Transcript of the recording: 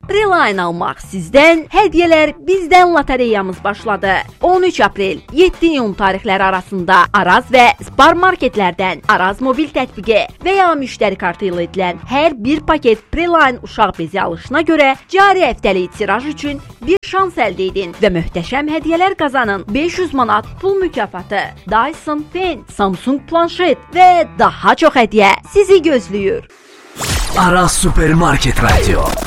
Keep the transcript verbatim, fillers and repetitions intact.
Preline almaq sizdən, hədiyyələr bizdən lotereyamız başladı. on üç aprel yeddi iyun tarixləri arasında Araz və Spar marketlərdən Araz mobil tətbiqi və ya müştəri kartı ilə edilən hər bir paket Preline uşaq bezi alışına görə cari həftəlik tiraj üçün bir şans əldə edin və möhtəşəm hədiyyələr qazanın. beş yüz manat pul mükafatı, Dyson Pen, Samsung planşet və daha çox hədiyyə sizi gözləyir. Araz Supermarket Radio.